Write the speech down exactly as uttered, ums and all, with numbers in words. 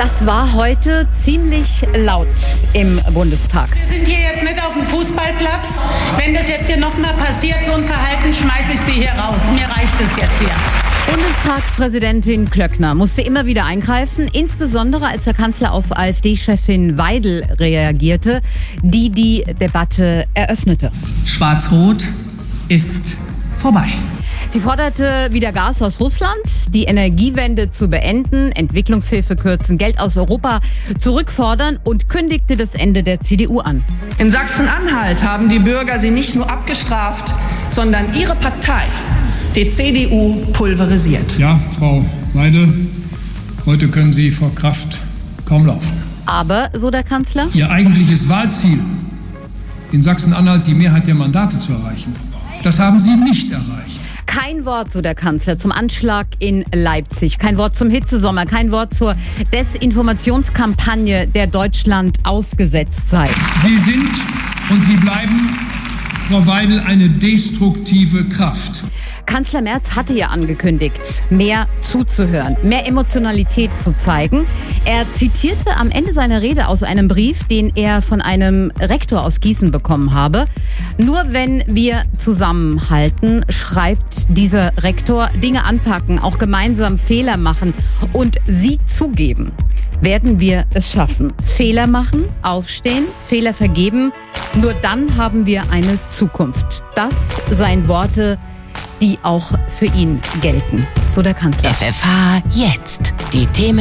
Das war heute ziemlich laut im Bundestag. Wir sind hier jetzt nicht auf dem Fußballplatz. Wenn das jetzt hier nochmal passiert, so ein Verhalten, schmeiße ich Sie hier raus. Mir reicht es jetzt hier. Bundestagspräsidentin Klöckner musste immer wieder eingreifen, insbesondere als der Kanzler auf AfD-Chefin Weidel reagierte, die die Debatte eröffnete. Schwarz-Rot ist vorbei. Sie forderte wieder Gas aus Russland, die Energiewende zu beenden, Entwicklungshilfe kürzen, Geld aus Europa zurückfordern und kündigte das Ende der C D U an. In Sachsen-Anhalt haben die Bürger sie nicht nur abgestraft, sondern ihre Partei, die C D U, pulverisiert. Ja, Frau Weidel, heute können Sie vor Kraft kaum laufen. Aber, so der Kanzler, Ihr eigentliches Wahlziel, in Sachsen-Anhalt die Mehrheit der Mandate zu erreichen, das haben Sie nicht erreicht. kein Wort, so der Kanzler, zum Anschlag in Leipzig, kein Wort zum Hitzesommer, kein Wort zur Desinformationskampagne, der Deutschland ausgesetzt sei. Sie sind und Sie bleiben, Frau Weidel, eine destruktive Kraft. Kanzler Merz hatte ja angekündigt, mehr zuzuhören, mehr Emotionalität zu zeigen. Er zitierte am Ende seiner Rede aus einem Brief, den er von einem Rektor aus Gießen bekommen habe. Nur wenn wir zusammenhalten, schreibt dieser Rektor, Dinge anpacken, auch gemeinsam Fehler machen und sie zugeben, werden wir es schaffen. Fehler machen, aufstehen, Fehler vergeben. Nur dann haben wir eine Zukunft. Das seien Worte, die auch für ihn gelten. So der Kanzler. F F H jetzt. Die Themen